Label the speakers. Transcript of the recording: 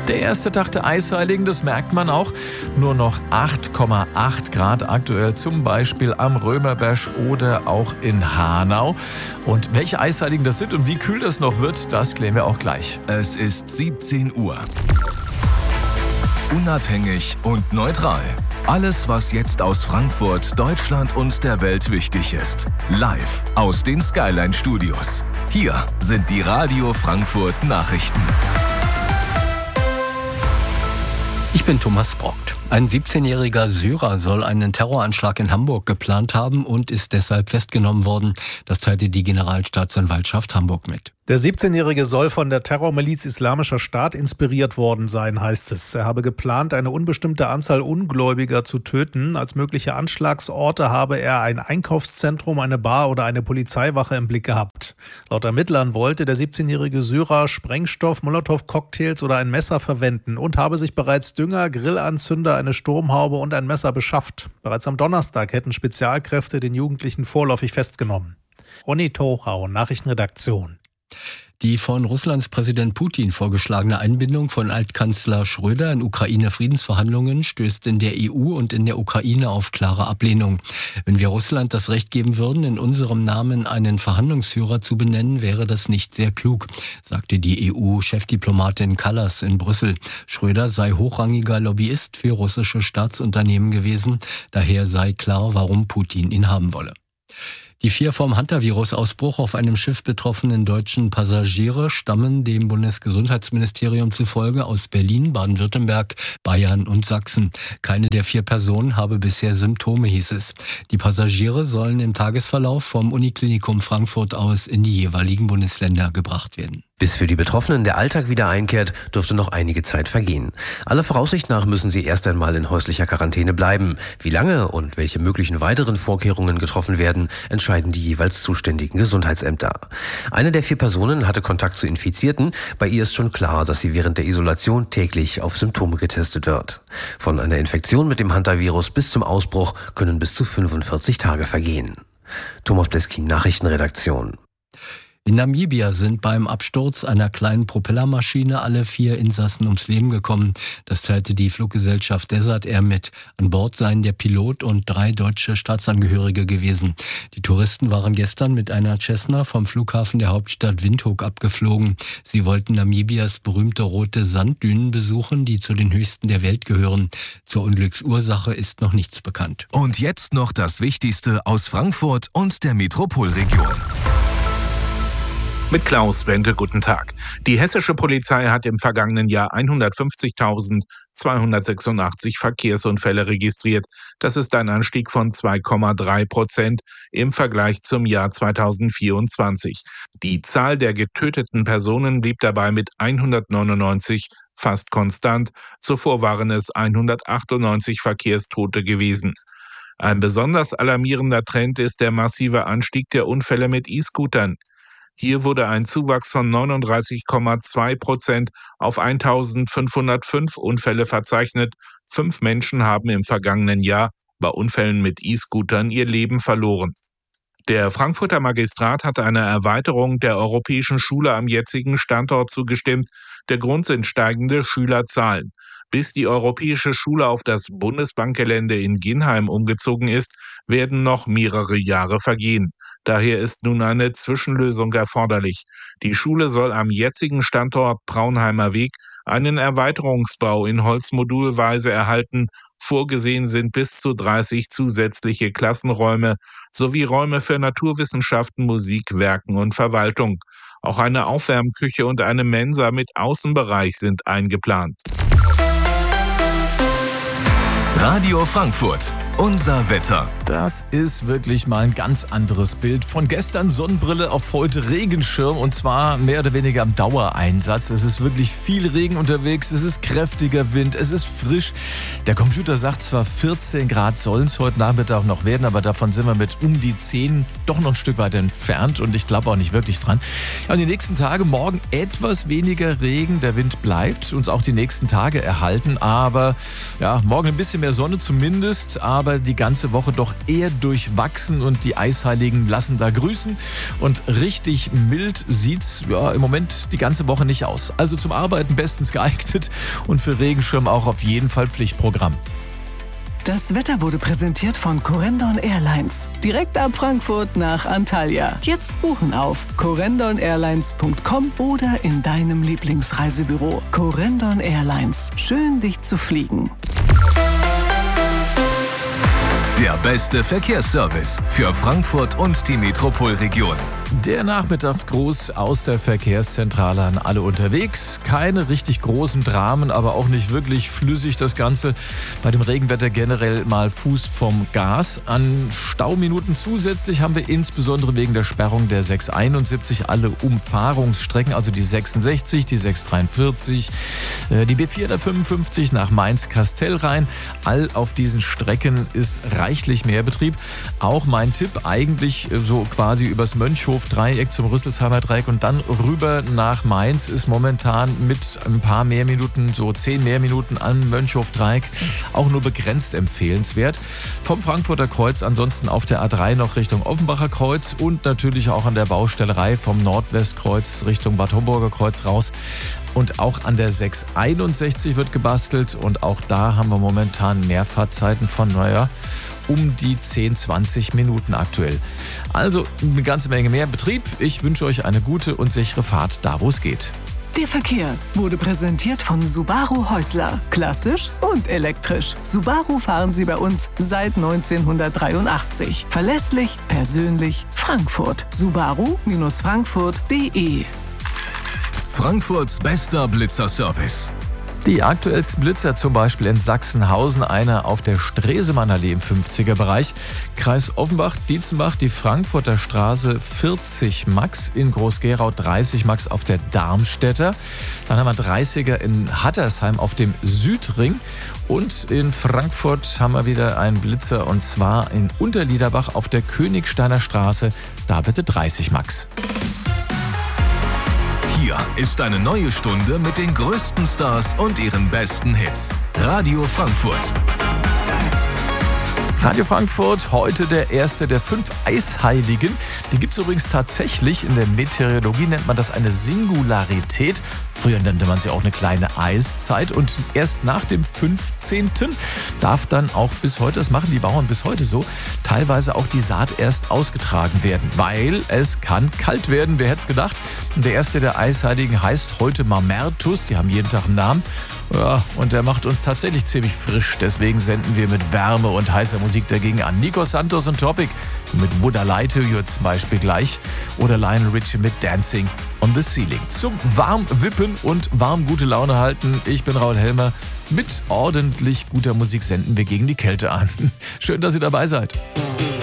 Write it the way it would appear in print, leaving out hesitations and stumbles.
Speaker 1: Der erste Tag der Eisheiligen, das merkt man auch. Nur noch 8,8 Grad aktuell, zum Beispiel am Römerberg oder auch in Hanau. Und welche Eisheiligen das sind und wie kühl das noch wird, das klären wir auch gleich.
Speaker 2: Es ist 17 Uhr. Unabhängig und neutral. Alles, was jetzt aus Frankfurt, Deutschland und der Welt wichtig ist. Live aus den Skyline Studios. Hier sind die Radio Frankfurt Nachrichten.
Speaker 3: Ich bin Thomas Brockt. Ein 17-jähriger Syrer soll einen Terroranschlag in Hamburg geplant haben und ist deshalb festgenommen worden. Das teilte die Generalstaatsanwaltschaft Hamburg mit.
Speaker 4: Der 17-Jährige soll von der Terrormiliz Islamischer Staat inspiriert worden sein, heißt es. Er habe geplant, eine unbestimmte Anzahl Ungläubiger zu töten. Als mögliche Anschlagsorte habe er ein Einkaufszentrum, eine Bar oder eine Polizeiwache im Blick gehabt. Laut Ermittlern wollte der 17-jährige Syrer Sprengstoff, Molotow-Cocktails oder ein Messer verwenden und habe sich bereits Dünger, Grillanzünder, eine Sturmhaube und ein Messer beschafft. Bereits am Donnerstag hätten Spezialkräfte den Jugendlichen vorläufig festgenommen. Ronny Tochau, Nachrichtenredaktion.
Speaker 3: Die von Russlands Präsident Putin vorgeschlagene Einbindung von Altkanzler Schröder in Ukraine-Friedensverhandlungen stößt in der EU und in der Ukraine auf klare Ablehnung. Wenn wir Russland das Recht geben würden, in unserem Namen einen Verhandlungsführer zu benennen, wäre das nicht sehr klug, sagte die EU-Chefdiplomatin Kallas in Brüssel. Schröder sei hochrangiger Lobbyist für russische Staatsunternehmen gewesen. Daher sei klar, warum Putin ihn haben wolle. Die 4 vom Hantavirus-Ausbruch auf einem Schiff betroffenen deutschen Passagiere stammen dem Bundesgesundheitsministerium zufolge aus Berlin, Baden-Württemberg, Bayern und Sachsen. Keine der 4 Personen habe bisher Symptome, hieß es. Die Passagiere sollen im Tagesverlauf vom Uniklinikum Frankfurt aus in die jeweiligen Bundesländer gebracht werden.
Speaker 5: Bis für die Betroffenen der Alltag wieder einkehrt, dürfte noch einige Zeit vergehen. Aller Voraussicht nach müssen sie erst einmal in häuslicher Quarantäne bleiben. Wie lange und welche möglichen weiteren Vorkehrungen getroffen werden, entscheiden die jeweils zuständigen Gesundheitsämter. Eine der 4 Personen hatte Kontakt zu Infizierten. Bei ihr ist schon klar, dass sie während der Isolation täglich auf Symptome getestet wird. Von einer Infektion mit dem Hantavirus bis zum Ausbruch können bis zu 45 Tage vergehen. Thomas Bleskin, Nachrichtenredaktion.
Speaker 3: In Namibia sind beim Absturz einer kleinen Propellermaschine alle 4 Insassen ums Leben gekommen. Das teilte die Fluggesellschaft Desert Air mit. An Bord seien der Pilot und 3 deutsche Staatsangehörige gewesen. Die Touristen waren gestern mit einer Cessna vom Flughafen der Hauptstadt Windhoek abgeflogen. Sie wollten Namibias berühmte rote Sanddünen besuchen, die zu den höchsten der Welt gehören. Zur Unglücksursache ist noch nichts bekannt.
Speaker 2: Und jetzt noch das Wichtigste aus Frankfurt und der Metropolregion.
Speaker 6: Mit Klaus Wente, guten Tag. Die hessische Polizei hat im vergangenen Jahr 150.286 Verkehrsunfälle registriert. Das ist ein Anstieg von 2,3% im Vergleich zum Jahr 2024. Die Zahl der getöteten Personen blieb dabei mit 199 fast konstant. Zuvor waren es 198 Verkehrstote gewesen. Ein besonders alarmierender Trend ist der massive Anstieg der Unfälle mit E-Scootern. Hier wurde ein Zuwachs von 39,2% auf 1.505 Unfälle verzeichnet. 5 Menschen haben im vergangenen Jahr bei Unfällen mit E-Scootern ihr Leben verloren. Der Frankfurter Magistrat hatte einer Erweiterung der Europäischen Schule am jetzigen Standort zugestimmt. Der Grund sind steigende Schülerzahlen. Bis die Europäische Schule auf das Bundesbankgelände in Ginheim umgezogen ist, werden noch mehrere Jahre vergehen. Daher ist nun eine Zwischenlösung erforderlich. Die Schule soll am jetzigen Standort Braunheimer Weg einen Erweiterungsbau in Holzmodulweise erhalten. Vorgesehen sind bis zu 30 zusätzliche Klassenräume sowie Räume für Naturwissenschaften, Musik, Werken und Verwaltung. Auch eine Aufwärmküche und eine Mensa mit Außenbereich sind eingeplant.
Speaker 2: Radio Frankfurt, unser Wetter.
Speaker 1: Das ist wirklich mal ein ganz anderes Bild. Von gestern Sonnenbrille auf heute Regenschirm und zwar mehr oder weniger am Dauereinsatz. Es ist wirklich viel Regen unterwegs, es ist kräftiger Wind, es ist frisch. Der Computer sagt zwar 14 Grad sollen es heute Nachmittag noch werden, aber davon sind wir mit um die 10 doch noch ein Stück weit entfernt und ich glaube auch nicht wirklich dran. Ja, und die nächsten Tage, morgen etwas weniger Regen, der Wind bleibt uns auch die nächsten Tage erhalten, aber ja, morgen ein bisschen mehr Sonne zumindest, aber aber die ganze Woche doch eher durchwachsen und die Eisheiligen lassen da grüßen. Und richtig mild sieht's im Moment die ganze Woche nicht aus. Also zum Arbeiten bestens geeignet und für Regenschirm auch auf jeden Fall Pflichtprogramm.
Speaker 7: Das Wetter wurde präsentiert von Corendon Airlines. Direkt ab Frankfurt nach Antalya. Jetzt buchen auf corendon-airlines.com oder in deinem Lieblingsreisebüro. Corendon Airlines. Schön, dich zu fliegen.
Speaker 2: Der beste Verkehrsservice für Frankfurt und die Metropolregion.
Speaker 1: Der Nachmittagsgruß aus der Verkehrszentrale an alle unterwegs. Keine richtig großen Dramen, aber auch nicht wirklich flüssig das Ganze. Bei dem Regenwetter generell mal Fuß vom Gas. An Stauminuten zusätzlich haben wir insbesondere wegen der Sperrung der 671 alle Umfahrungsstrecken, also die 66, die 643, die B455 nach Mainz-Kastell-Rhein. All auf diesen Strecken ist reichlich mehr Betrieb. Auch mein Tipp, eigentlich so quasi übers Mönchhof-Dreieck zum Rüsselsheimer Dreieck und dann rüber nach Mainz ist momentan mit ein paar mehr Minuten, so 10 mehr Minuten am Mönchhof-Dreieck auch nur begrenzt empfehlenswert. Vom Frankfurter Kreuz ansonsten auf der A3 noch Richtung Offenbacher Kreuz und natürlich auch an der Baustellerei vom Nordwestkreuz Richtung Bad Homburger Kreuz raus. Und auch an der 661 wird gebastelt und auch da haben wir momentan Mehrfahrtzeiten von um die 10-20 Minuten aktuell. Also eine ganze Menge mehr Betrieb. Ich wünsche euch eine gute und sichere Fahrt da, wo es geht.
Speaker 7: Der Verkehr wurde präsentiert von Subaru Häusler. Klassisch und elektrisch. Subaru fahren Sie bei uns seit 1983. Verlässlich, persönlich, Frankfurt. Subaru-frankfurt.de.
Speaker 2: Frankfurts bester Blitzerservice.
Speaker 1: Die aktuellsten Blitzer zum Beispiel in Sachsenhausen, einer auf der Stresemannallee im 50er-Bereich, Kreis Offenbach, Dietzenbach, die Frankfurter Straße 40 Max, in Groß-Gerau 30 Max auf der Darmstädter, dann haben wir 30er in Hattersheim auf dem Südring und in Frankfurt haben wir wieder einen Blitzer und zwar in Unterliederbach auf der Königsteiner Straße, da bitte 30 Max.
Speaker 2: Hier ist eine neue Stunde mit den größten Stars und ihren besten Hits. Radio Frankfurt.
Speaker 1: Radio Frankfurt, heute der erste der 5 Eisheiligen. Die gibt es übrigens tatsächlich. In der Meteorologie nennt man das eine Singularität. Früher nannte man sie auch eine kleine Eiszeit. Und erst nach dem 15. darf dann auch bis heute, das machen die Bauern bis heute so, teilweise auch die Saat erst ausgetragen werden. Weil es kann kalt werden, wer hätte es gedacht. Der erste der Eisheiligen heißt heute Mamertus. Die haben jeden Tag einen Namen. Ja, und der macht uns tatsächlich ziemlich frisch. Deswegen senden wir mit Wärme und heißer Musik dagegen an. Nico Santos und Topic mit Would I Lie to You zum Beispiel gleich. Oder Lionel Richie mit Dancing on the Ceiling. Zum warm wippen und warm gute Laune halten. Ich bin Raul Helmer. Mit ordentlich guter Musik senden wir gegen die Kälte an. Schön, dass ihr dabei seid.